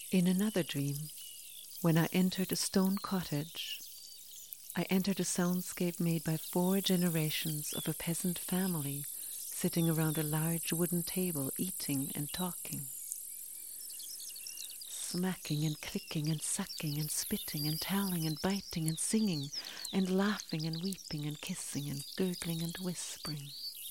In another dream, when I entered a stone cottage, I entered a soundscape made by 4 generations of a peasant family sitting around a large wooden table eating and talking. Smacking and clicking and sucking and spitting and telling and biting and singing and laughing and weeping and kissing and gurgling and whispering.